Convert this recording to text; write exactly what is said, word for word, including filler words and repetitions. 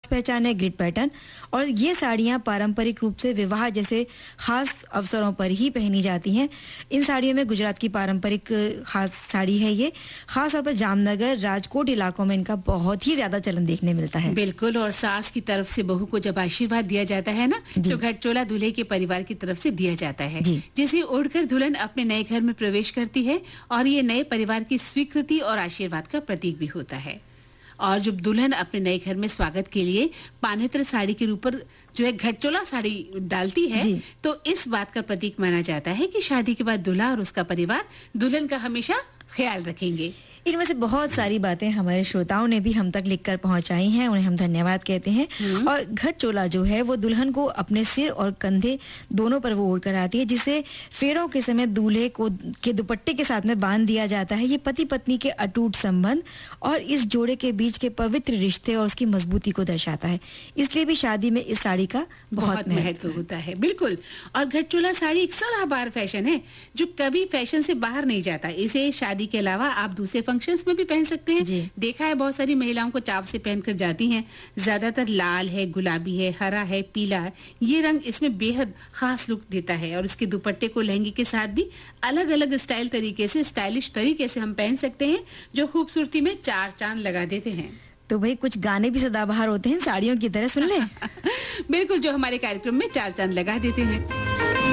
पहचान है grid pattern, और ये साड़ियाँ पारंपरिक रूप से विवाह जैसे खास अवसरों पर ही पहनी जाती हैं। इन साड़ियों में गुजरात की पारंपरिक खास साड़ी है ये, खास तौर पर जामनगर, राजकोट इलाकों में इनका बहुत ही ज्यादा चलन देखने मिलता है। बिल्कुल, और सास की तरफ से बहू को जब आशीर्वाद दिया जाता है ना, तो घटचोला दूल्हे के परिवार की तरफ से दिया जाता है, जिसे ओढ़कर दुल्हन अपने नए घर में प्रवेश करती है, और ये नए परिवार की स्वीकृति और आशीर्वाद का प्रतीक भी होता है। और जब दुल्हन अपने नए घर में स्वागत के लिए पानेत्र साड़ी के ऊपर जो है घटचोला साड़ी डालती है, तो इस बात का प्रतीक माना जाता है कि शादी के बाद दूल्हा और उसका परिवार दुल्हन का हमेशा ख्याल रखेंगे। इनमें से बहुत सारी बातें हमारे श्रोताओं ने भी हम तक लिखकर पहुंचाई हैं, उन्हें हम धन्यवाद कहते हैं। और घटचोला जो है वो दुल्हन को अपने सिर और कंधे दोनों पर वो ओढ़ कर आती है, जिसे फेरों के समय दूल्हे को के दुपट्टे के साथ में बांध दिया जाता है। ये पति पत्नी के अटूट संबंध और इस जोड़े के बीच के पवित्र रिश्ते और उसकी मजबूती को दर्शाता है। इसलिए भी शादी में इस साड़ी का बहुत, बहुत महत्व होता है। बिल्कुल, और घटचोला साड़ी एक सदाबहार फैशन है जो कभी फैशन से बाहर नहीं जाता। इसे शादी के अलावा आप दूसरे फंक्शंस में भी पहन सकते हैं। देखा है बहुत सारी महिलाओं को चाव से पहनकर जाती हैं। ज्यादातर लाल है, गुलाबी है, हरा है, पीला है। ये रंग इसमें बेहद खास लुक देता है, और इसके दुपट्टे को लहंगे के साथ भी अलग अलग स्टाइल तरीके से स्टाइलिश तरीके से हम पहन सकते हैं, जो खूबसूरती में चार चांद लगा देते हैं। तो भाई कुछ गाने भी सदाबहार होते हैं साड़ियों की तरह, सुन ले। बिल्कुल, जो हमारे कार्यक्रम में चार चांद लगा देते हैं।